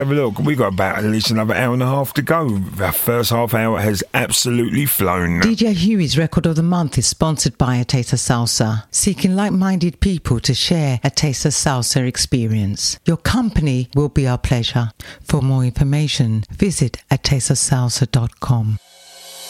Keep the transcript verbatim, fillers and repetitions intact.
Have a look, we've got about at least another hour and a half to go. Our first half hour has absolutely flown. D J Huey's Record of the Month is sponsored by A Taste of Salsa, seeking like-minded people to share a Taste of Salsa experience. Your company will be our pleasure. For more information, visit a taste of salsa dot com.